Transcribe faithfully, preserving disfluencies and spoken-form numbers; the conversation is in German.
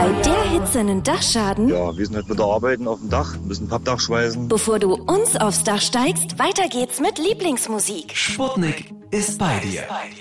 Bei der Hitze einen Dachschaden? Ja, wir sind halt mit der Arbeiten auf dem Dach, müssen Pappdach schweißen. Bevor du uns aufs Dach steigst, weiter geht's mit Lieblingsmusik. Sputnik ist bei dir.